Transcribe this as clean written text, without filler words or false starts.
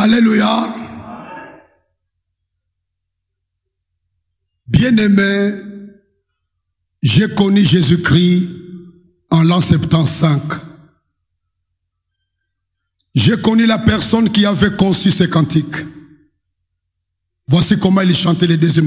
Alléluia. Bien-aimé, j'ai connu Jésus-Christ en l'an 75. J'ai connu la personne qui avait conçu ces cantiques. Voici comment il chantait les deuxièmes